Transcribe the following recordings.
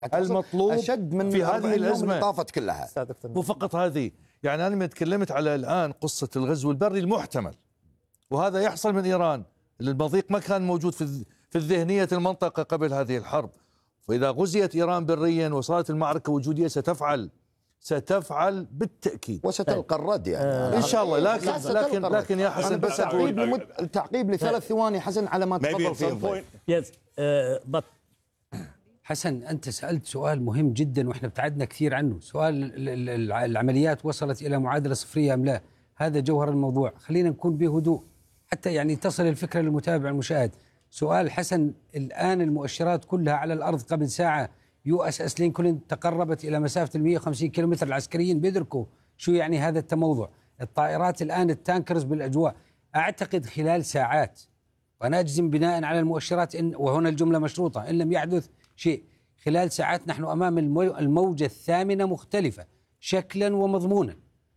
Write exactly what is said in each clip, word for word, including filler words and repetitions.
المطلوب أشد من في هذه الأزمة طافت كلها. مو فقط هذه، يعني أنا تكلمت على الآن قصة الغزو البري المحتمل، وهذا يحصل من إيران. المضيق ما كان موجود في في الذهنية المنطقة قبل هذه الحرب، فإذا غزيت إيران بريا وصارت المعركة وجودية ستفعل ستفعل بالتأكيد وستلقى الرد يعني آه إن شاء الله. لكن لكن لكن يا حسن بس التعقيب لمد... التعقيب لثلاث ثواني حسن على ما تفضل فيه يس حسن، أنت سألت سؤال مهم جدا وإحنا ابتعدنا كثير عنه، سؤال العمليات وصلت إلى معادلة صفرية أم لا. هذا جوهر الموضوع، خلينا نكون بهدوء حتى يعني تصل الفكرة للمتابع المشاهد. سؤال حسن، الآن المؤشرات كلها على الأرض قبل ساعة يو اس اس لينكولن تقربت إلى مسافة المئة وخمسين كيلومتر. العسكريين بيدركوا شو يعني هذا التموضع. الطائرات الآن التانكرز بالأجواء. أعتقد خلال ساعات، وأنا أجزم بناء على المؤشرات إن، وهنا الجملة مشروطة، إن لم يحدث شيء خلال ساعات نحن أمام الموجة الثامنة مختلفة شكلا ومضمونا.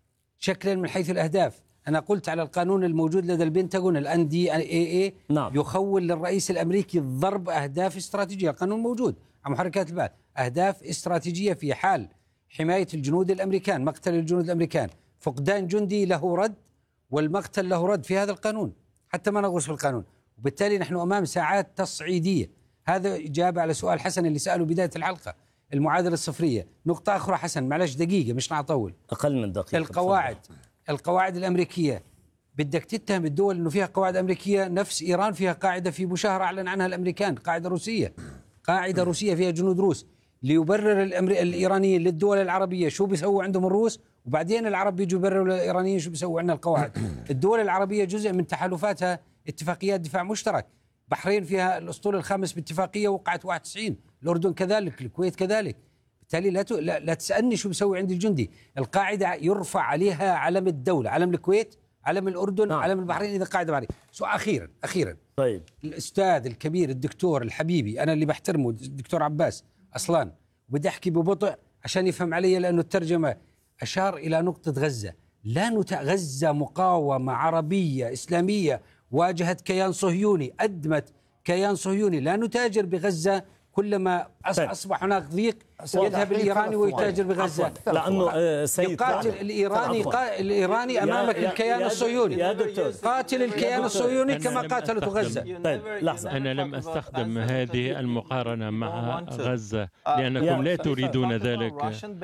شكلا من حيث الأهداف، أنا قلت على القانون الموجود لدى البنتاغون الان دي اي اي نعم. يخول للرئيس الأمريكي ضرب أهداف استراتيجية. القانون موجود على محركات البعث، أهداف استراتيجية في حال حماية الجنود الأمريكان، مقتل الجنود الأمريكان، فقدان جندي له رد والمقتل له رد في هذا القانون، حتى ما نغوص في القانون. وبالتالي نحن أمام ساعات تصعيدية. هذا إجابة على سؤال حسن اللي سأله بداية الحلقة، المعادلة الصفرية. نقطة أخرى حسن، معلش دقيقة مش نعطول، أقل من دقيقة. القواعد القواعد الأمريكية، بدك تتهم الدول أنه فيها قواعد أمريكية. نفس إيران فيها قاعدة في بوشهر أعلن عنها الأمريكان، قاعدة روسية، قاعدة روسية فيها جنود روس. ليبرر الأمر... الإيرانيين للدول العربية شو بيسووا عندهم الروس، وبعدين العرب بيجوا يبرروا للإيرانيين شو بيسووا عندنا القواعد. الدول العربية جزء من تحالفاتها اتفاقيات دفاع مشترك. بحرين فيها الأسطول الخامس باتفاقية وقعت واحد وتسعين، الأردن كذلك، الكويت كذلك. بالتالي لا, ت... لا... لا تسألني شو بيسوي عند الجندي. القاعدة يرفع عليها علم الدولة، علم الكويت، علم الأردن، نعم. علم البحرين إذا قاعدة بحرين. سو أخيرا أخيرا طيب. الأستاذ الكبير الدكتور الحبيبي أنا اللي بحترمه الدكتور عباس أصلان، بدي أحكي ببطء عشان يفهم علي لأنه الترجمة، أشار إلى نقطة غزة. لا نت... غزة مقاومة عربية إسلامية واجهت كيان صهيوني، أدمت كيان صهيوني. لا نتاجر بغزة، كلما أصبح هناك ضيق يذهب الإيراني ويتاجر بغزة. لأنه سيد يقاتل الإيراني قا... الإيراني أمامك الكيان الصهيوني. يا دكتور قاتل الكيان الصهيوني كما قاتلته غزة. طيب لحظة، أنا لم أستخدم هذه المقارنة مع غزة لأنكم لا تريدون ذلك.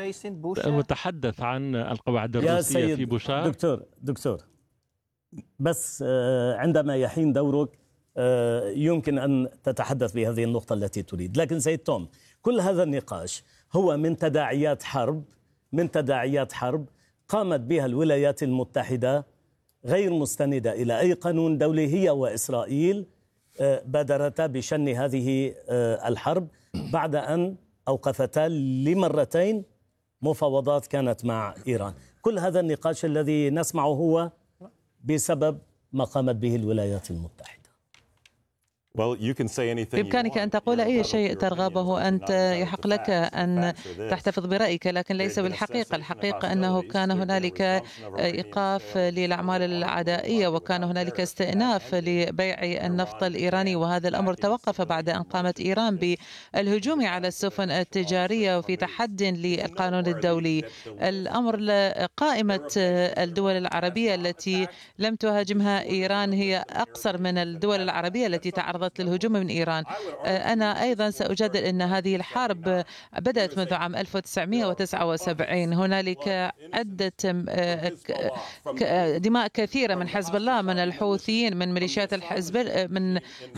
وتحدث عن القواعد الروسية في بوشهر. دكتور دكتور بس عندما يحين دورك يمكن أن تتحدث بهذه النقطة التي تريد. لكن سيد توم، كل هذا النقاش هو من تداعيات حرب من تداعيات حرب قامت بها الولايات المتحدة غير مستندة إلى أي قانون دولي. هي وإسرائيل بادرتا بشن هذه الحرب بعد أن أوقفتا لمرتين مفاوضات كانت مع إيران. كل هذا النقاش الذي نسمعه هو بسبب ما قامت به الولايات المتحدة. بإمكانك أن تقول أي شيء ترغبه أنت، يحق لك أن تحتفظ برأيك، لكن ليس بالحقيقة. الحقيقة أنه كان هنالك إيقاف للأعمال العدائية، وكان هنالك استئناف لبيع النفط الإيراني، وهذا الأمر توقف بعد أن قامت إيران بالهجوم على السفن التجارية وفي تحد للقانون الدولي. الأمر قائمة الدول العربية التي لم تهاجمها إيران هي أقصر من الدول العربية التي تعرضت للهجوم من إيران. أنا أيضا سأجدد أن هذه الحرب بدأت منذ عام ألف وتسعمئة وتسعة وسبعين. هنالك عدة دماء كثيرة من حزب الله، من الحوثيين، من ميليشيات الحزب، من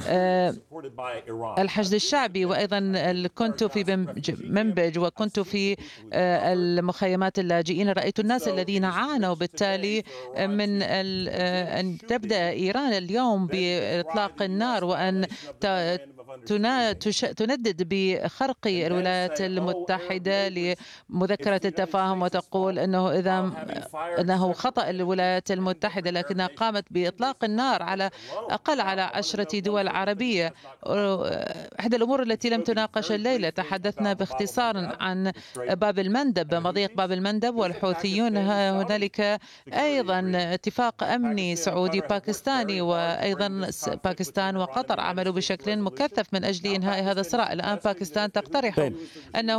الحشد الشعبي، وأيضا كنت في منبج وكنت في المخيمات اللاجئين. رأيت الناس الذين عانوا. بالتالي من أن تبدأ إيران اليوم بإطلاق النار وأن تندد بخرق الولايات المتحدة لمذكرة التفاهم وتقول أنه إذا أنه خطأ الولايات المتحدة، لكنها قامت بإطلاق النار على أقل على عشرة دول عربية. إحدى الأمور التي لم تناقش الليلة، تحدثنا باختصار عن باب المندب، مضيق باب المندب والحوثيون. هنالك أيضا اتفاق أمني سعودي باكستاني، وأيضا باكستان وقطر عملوا بشكل مكثف من أجل إنهاء هذا الصراع. الآن باكستان تقترح أنه